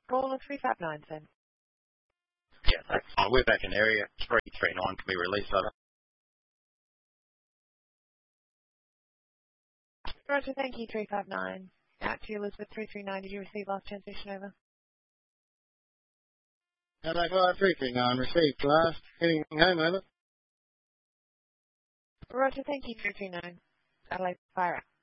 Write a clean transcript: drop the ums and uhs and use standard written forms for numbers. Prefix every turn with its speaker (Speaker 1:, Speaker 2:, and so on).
Speaker 1: Caller 359, sir.
Speaker 2: Yeah, that's fine. We're back in area 339. Can be released over.
Speaker 1: Roger, thank you, 359. Out to you, Elizabeth 339. Did you receive last transmission over?
Speaker 3: Hello, 5339. Received last. Heading home, over.
Speaker 1: Roger, thank you, 339. Adelaide, fire out.